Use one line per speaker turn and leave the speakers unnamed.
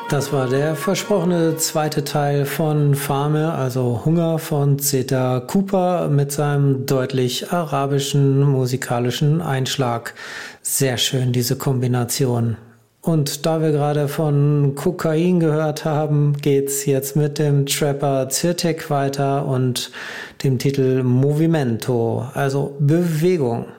Das war der versprochene zweite Teil von Fame, also Hunger von Zeta Cooper mit seinem deutlich arabischen musikalischen Einschlag. Sehr schön, diese Kombination. Und da wir gerade von Kokain gehört haben, geht's jetzt mit dem Trapper Zyrtec weiter und dem Titel Movimento, also Bewegung.